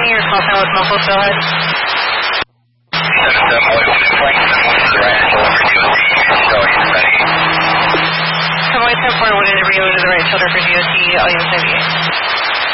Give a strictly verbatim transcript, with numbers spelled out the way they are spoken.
me your call sign was muffled. Go ahead. seven seven one two flight the right shoulder for D O T. So he's ready. seven one seven four one to reload to the right shoulder for D O T. All units I V.